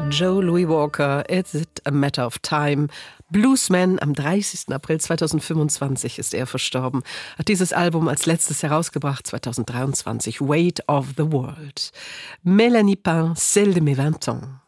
Joe Louis Walker, Is It a Matter of Time? Bluesman, am 30. April 2025 ist er verstorben, hat dieses Album als letztes herausgebracht, 2023, Weight of the World. Mélanie Pain, Celle de mes 20 ans.